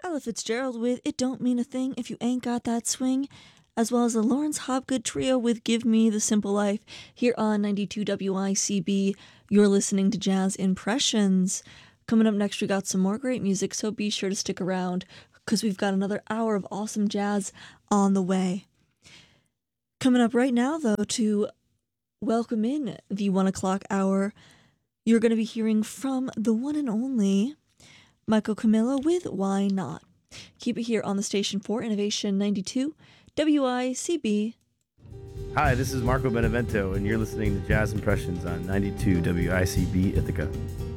Ella Fitzgerald with It Don't Mean a Thing If You Ain't Got That Swing, as well as the Lawrence Hopgood Trio with Give Me the Simple Life here on 92 WICB. You're listening to Jazz Impressions. Coming up next, we got some more great music, so be sure to stick around because we've got another hour of awesome jazz on the way. Coming up right now, though, to welcome in the 1 o'clock hour, you're going to be hearing from the one and only Michael Camillo with Why Not. Keep it here on the station for Innovation 92 WICB. Hi, this is Marco Benevento, and you're listening to Jazz Impressions on 92 WICB Ithaca.